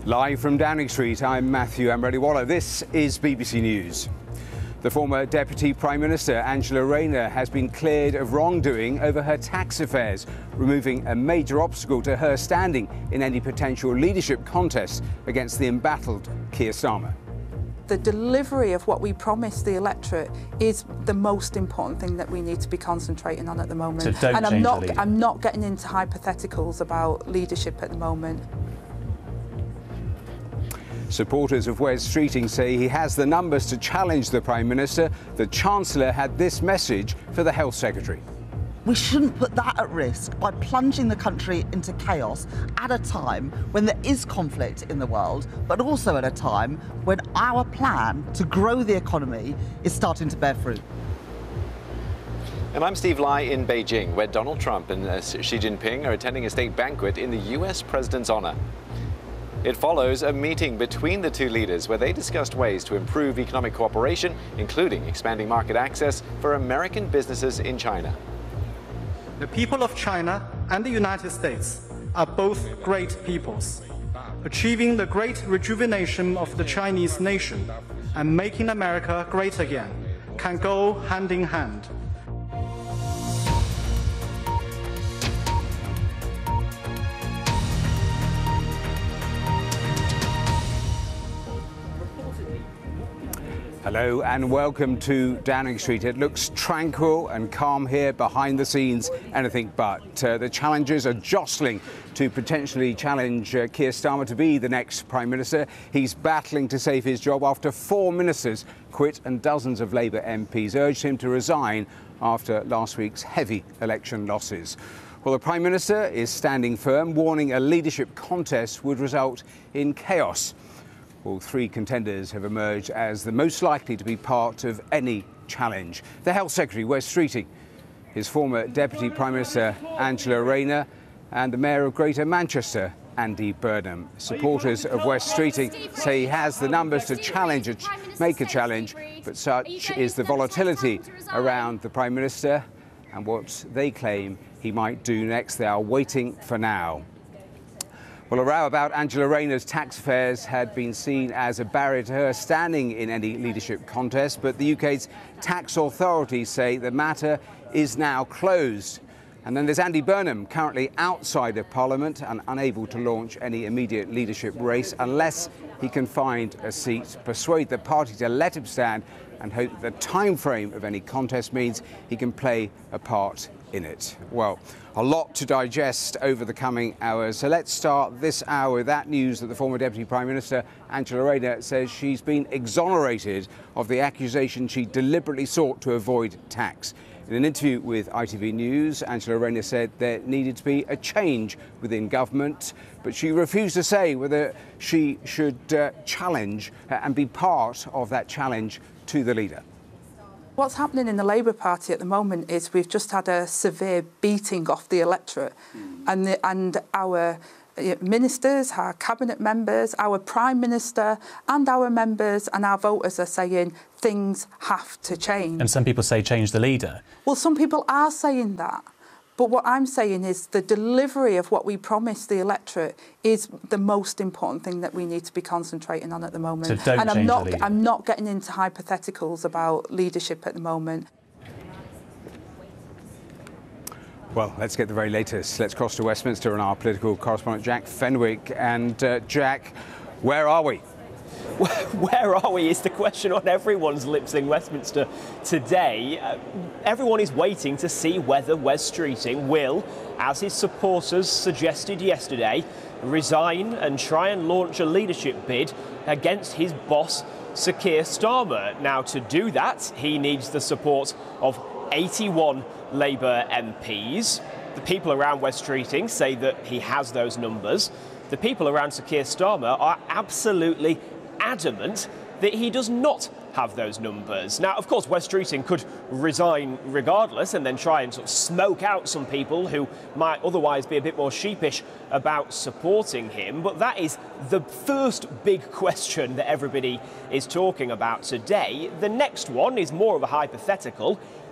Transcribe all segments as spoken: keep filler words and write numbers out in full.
Live from Downing Street, I'm Matthew Amrediwala. This is B B C News. The former Deputy Prime Minister, Angela Rayner, has been cleared of wrongdoing over her tax affairs, removing a major obstacle to her standing in any potential leadership contest against the embattled Keir Starmer. The delivery of what we promised the electorate is the most important thing that we need to be concentrating on at the moment. So don't and I'm change not, the leader. I'm not getting into hypotheticals about leadership at the moment. Supporters of Wes Streeting say he has the numbers to challenge the Prime Minister. The Chancellor had this message for the Health Secretary. We shouldn't put that at risk by plunging the country into chaos at a time when there is conflict in the world, but also at a time when our plan to grow the economy is starting to bear fruit. And I'm Steve Lai in Beijing, where Donald Trump and uh, Xi Jinping are attending a state banquet in the U S president's honor. It follows a meeting between the two leaders where they discussed ways to improve economic cooperation, including expanding market access for American businesses in China. The people of China and the United States are both great peoples. Achieving the great rejuvenation of the Chinese nation and making America great again can go hand in hand. Hello and welcome to Downing Street. It looks tranquil and calm here behind the scenes, anything but. Uh, the challengers are jostling to potentially challenge uh, Keir Starmer to be the next Prime Minister. He's battling to save his job after four ministers quit and dozens of Labour M Ps urged him to resign after last week's heavy election losses. Well, the Prime Minister is standing firm, warning a leadership contest would result in chaos. All three contenders have emerged as the most likely to be part of any challenge. The Health Secretary, Wes Streeting, his former Deputy Prime Minister, Angela Rayner, and the Mayor of Greater Manchester, Andy Burnham. Supporters of Wes Streeting say he has the numbers to challenge, a ch make a challenge, but such is the volatility around the Prime Minister and what they claim he might do next. They are waiting for now. Well, a row about Angela Rayner's tax affairs had been seen as a barrier to her standing in any leadership contest, but the U K's tax authorities say the matter is now closed. And then there's Andy Burnham, currently outside of Parliament and unable to launch any immediate leadership race unless he can find a seat, persuade the party to let him stand and hope that the time frame of any contest means he can play a part in it. Well, a lot to digest over the coming hours. So let's start this hour with that news that the former Deputy Prime Minister, Angela Rayner, says she's been exonerated of the accusation she deliberately sought to avoid tax. In an interview with I T V News, Angela Rayner said there needed to be a change within government, but she refused to say whether she should uh, challenge and be part of that challenge to the leader. What's happening in the Labour Party at the moment is we've just had a severe beating off the electorate, mm. and, the, and our ministers, our cabinet members, our Prime Minister and our members and our voters are saying things have to change. And some people say change the leader. Well, some people are saying that. But what I'm saying is the delivery of what we promised the electorate is the most important thing that we need to be concentrating on at the moment. So don't and I'm change not, the leader. I'm not getting into hypotheticals about leadership at the moment. Well, let's get the very latest. Let's cross to Westminster and our political correspondent Jack Fenwick. And uh, Jack, where are we? Where are we is the question on everyone's lips in Westminster today. Uh, everyone is waiting to see whether Wes Streeting will, as his supporters suggested yesterday, resign and try and launch a leadership bid against his boss, Sir Keir Starmer. Now, to do that, he needs the support of eighty-one Labour M Ps. The people around Wes Streeting say that he has those numbers. The people around Sir Keir Starmer are absolutely adamant that he does not have those numbers. Now, of course, Wes Streeting could resign regardless and then try and sort of smoke out some people who might otherwise be a bit more sheepish about supporting him. But that is the first big question that everybody is talking about today. The next one is more of a hypothetical.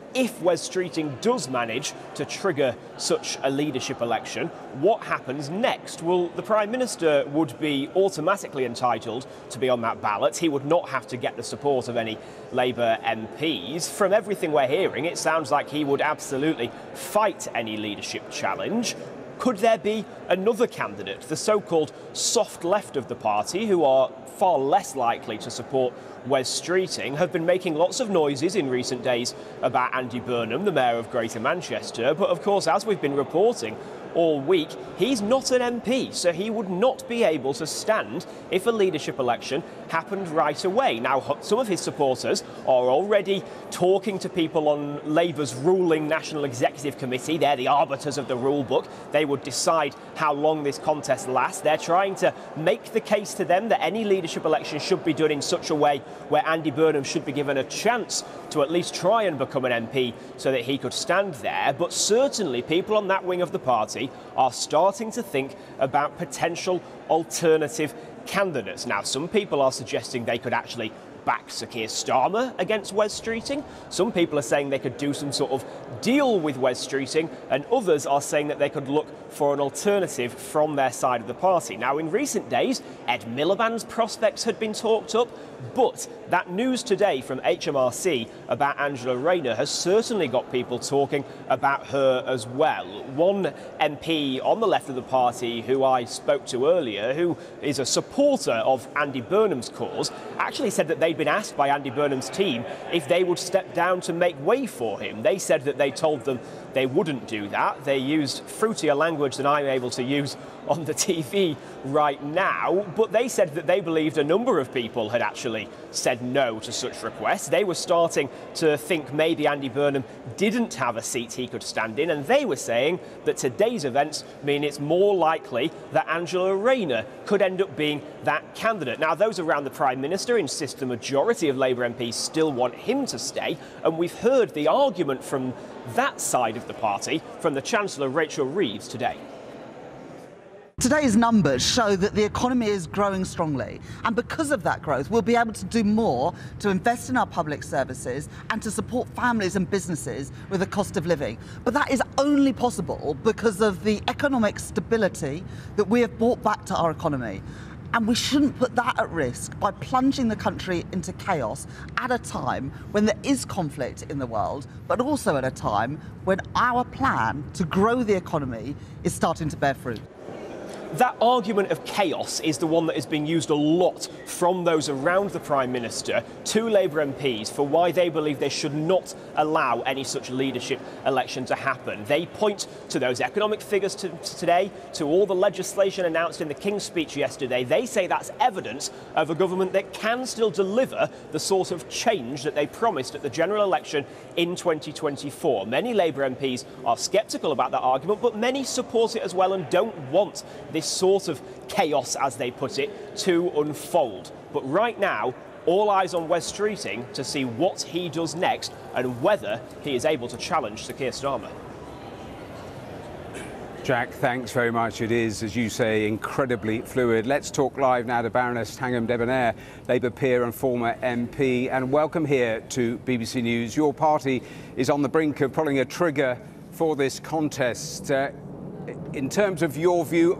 if Wes Streeting does manage to trigger such a leadership election, what happens next? Well, the Prime Minister would be automatically entitled to be on that ballot. He would not have to get the support of any Labour M Ps. From everything we're hearing, it sounds like he would absolutely fight any leadership challenge. Could there be another candidate, the so-called soft left of the party, who are far less likely to support Wes Streeting, have been making lots of noises in recent days about Andy Burnham, the Mayor of Greater Manchester. But of course, as we've been reporting all week, he's not an M P, so he would not be able to stand if a leadership election happened right away. Now, some of his supporters are already talking to people on Labour's ruling National Executive Committee. They're the arbiters of the rule book. They would decide how long this contest lasts. They're trying to make the case to them that any leadership election should be done in such a way where Andy Burnham should be given a chance to at least try and become an M P so that he could stand there. But certainly people on that wing of the party are starting to think about potential alternative candidates. Now, some people are suggesting they could actually back Sir Keir Starmer against Wes Streeting. Some people are saying they could do some sort of deal with Wes Streeting, and others are saying that they could look for an alternative from their side of the party. Now, in recent days, Ed Miliband's prospects had been talked up, but that news today from H M R C about Angela Rayner has certainly got people talking about her as well. One M P on the left of the party who I spoke to earlier, who is a supporter of Andy Burnham's cause, actually said that they'd been asked by Andy Burnham's team if they would step down to make way for him. They said that they told them they wouldn't do that. They used fruitier language than I'm able to use on the T V right now, but they said that they believed a number of people had actually said no to such requests. They were starting to think maybe Andy Burnham didn't have a seat he could stand in, and they were saying that today's events mean it's more likely that Angela Rayner could end up being that candidate. Now, those around the Prime Minister insist the majority of Labour M Ps still want him to stay, and we've heard the argument from that side of the party from the Chancellor, Rachel Reeves, today. Today's numbers show that the economy is growing strongly, and because of that growth, we'll be able to do more to invest in our public services and to support families and businesses with the cost of living. But that is only possible because of the economic stability that we have brought back to our economy. And we shouldn't put that at risk by plunging the country into chaos at a time when there is conflict in the world, but also at a time when our plan to grow the economy is starting to bear fruit. That argument of chaos is the one that has been used a lot from those around the Prime Minister to Labour M Ps for why they believe they should not allow any such leadership election to happen. They point to those economic figures to, to today, to all the legislation announced in the King's speech yesterday. They say that's evidence of a government that can still deliver the sort of change that they promised at the general election in twenty twenty-four. Many Labour M Ps are sceptical about that argument, but many support it as well and don't want this sort of chaos, as they put it, to unfold. But right now, all eyes on Wes Streeting to see what he does next and whether he is able to challenge Sir Keir Starmer. Jack, thanks very much. It is, as you say, incredibly fluid. Let's talk live now to Baroness Tanguy Debonnaire, Labour peer and former M P, and welcome here to B B C News. Your party is on the brink of pulling a trigger for this contest. Uh, in terms of your view